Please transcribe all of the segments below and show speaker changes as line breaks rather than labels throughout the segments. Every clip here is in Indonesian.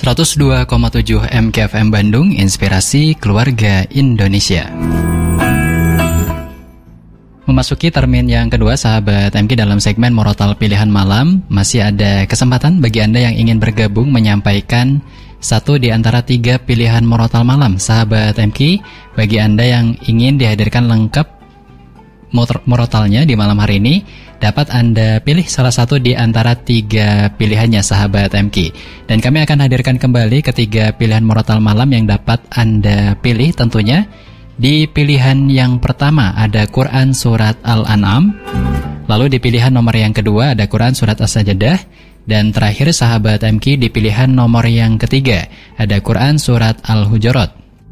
102,7 MKFM Bandung, Inspirasi Keluarga Indonesia. Memasuki termin yang kedua, sahabat MK, dalam segmen Murotal Pilihan Malam, masih ada kesempatan bagi Anda yang ingin bergabung menyampaikan satu di antara 3 pilihan Murotal Malam. Sahabat MK, bagi Anda yang ingin dihadirkan lengkap murotalnya di malam hari ini, dapat Anda pilih salah satu di antara 3 pilihannya, sahabat MK. Dan kami akan hadirkan kembali ketiga pilihan murotal malam yang dapat Anda pilih tentunya. Di pilihan yang pertama ada Quran Surat Al-An'am, lalu di pilihan nomor yang kedua ada Quran Surat As-Sajdah, dan terakhir sahabat MK di pilihan nomor yang ketiga ada Quran Surat Al-Hujurat.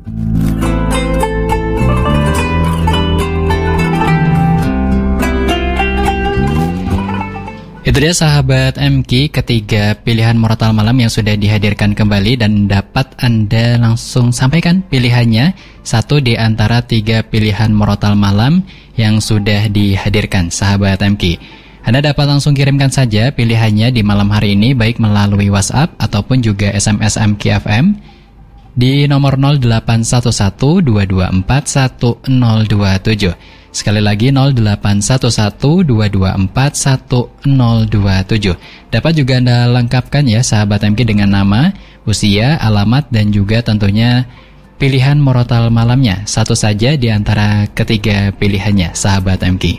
Itu dia sahabat MK, ketiga pilihan murotal malam yang sudah dihadirkan kembali dan dapat Anda langsung sampaikan pilihannya satu di antara 3 pilihan murotal malam yang sudah dihadirkan, sahabat MK. Anda dapat langsung kirimkan saja pilihannya di malam hari ini, baik melalui WhatsApp ataupun juga SMS MKFM di nomor 0811-224-1027. Sekali lagi 0811-224-1027. Dapat juga Anda lengkapkan ya sahabat MK dengan nama, usia, alamat, dan juga tentunya pilihan murotal malamnya. Satu saja di antara ketiga pilihannya, sahabat MK.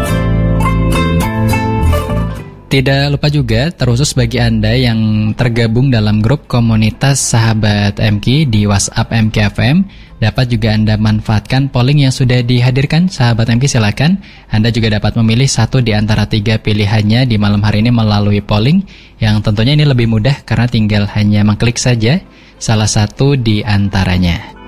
Tidak lupa juga, terkhusus bagi Anda yang tergabung dalam grup komunitas sahabat MK di WhatsApp MKFM, dapat juga Anda manfaatkan polling yang sudah dihadirkan, sahabat MK. Silakan Anda juga dapat memilih satu di antara 3 pilihannya di malam hari ini melalui polling, yang tentunya ini lebih mudah karena tinggal hanya mengklik saja salah satu di antaranya.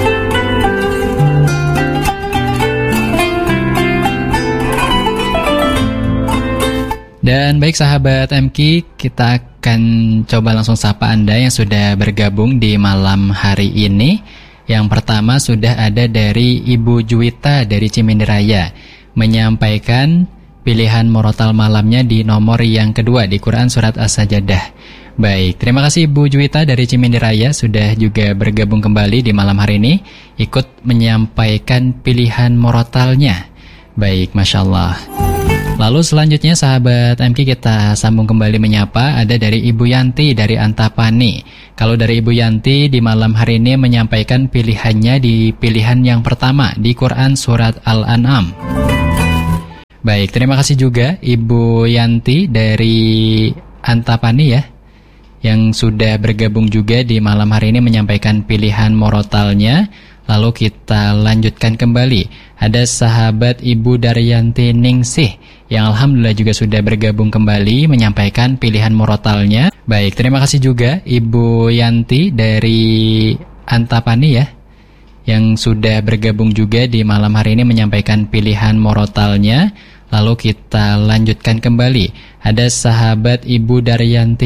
Dan baik sahabat MK, kita akan coba langsung sapa Anda yang sudah bergabung di malam hari ini. Yang pertama sudah ada dari Ibu Juwita dari Cimindiraya, menyampaikan pilihan murotal malamnya di nomor yang kedua di Quran Surat As-Sajdah. Baik, terima kasih Ibu Juwita dari Cimindiraya sudah juga bergabung kembali di malam hari ini, ikut menyampaikan pilihan murotalnya. Baik, Masya Allah. Lalu selanjutnya sahabat MK, kita sambung kembali menyapa, ada dari Ibu Yanti dari Antapani. Kalau dari Ibu Yanti di malam hari ini menyampaikan pilihannya di pilihan yang pertama di Quran Surat Al-An'am. Baik, terima kasih juga Ibu Yanti dari Antapani ya, yang sudah bergabung juga di malam hari ini menyampaikan pilihan murotalnya. Lalu kita lanjutkan kembali. Ada sahabat Ibu Daryanti Ningsih yang alhamdulillah juga sudah bergabung kembali menyampaikan pilihan murotalnya. Baik, terima kasih juga Ibu Yanti dari Antapani ya, yang sudah bergabung juga di malam hari ini menyampaikan pilihan murotalnya. Lalu kita lanjutkan kembali. Ada sahabat Ibu Daryanti